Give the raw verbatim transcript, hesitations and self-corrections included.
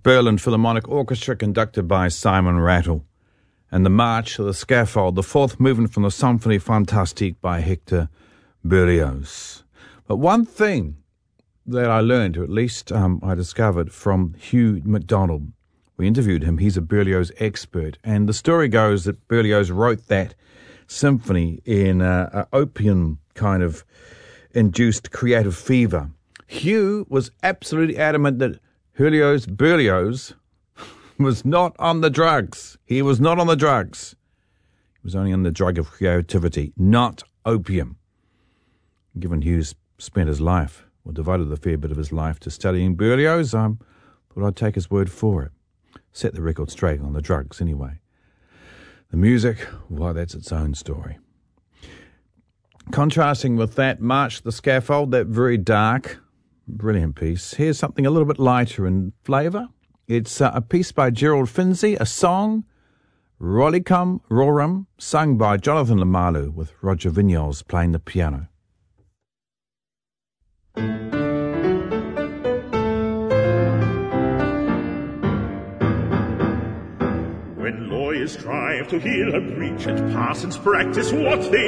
Berlin Philharmonic Orchestra conducted by Simon Rattle. And the March to the Scaffold, the fourth movement from the Symphonie Fantastique by Hector Berlioz. But one thing that I learned, or at least um, I discovered from Hugh MacDonald, we interviewed him, he's a Berlioz expert, and the story goes that Berlioz wrote that symphony in an opium kind of induced creative fever. Hugh was absolutely adamant that Berlioz, Berlioz was not on the drugs. He was not on the drugs. He was only on the drug of creativity, not opium. Given Hughes spent his life, or devoted a fair bit of his life to studying Berlioz, I thought I'd take his word for it. Set the record straight on the drugs anyway. The music, well, that's its own story. Contrasting with that, March to the Scaffold, that very dark, brilliant piece. Here's something a little bit lighter in flavour. It's uh, a piece by Gerald Finzi, a song, Rollicum Rorum, sung by Jonathan Lamalu, with Roger Vignoles playing the piano. When lawyers strive to heal a breach and parsons practice what they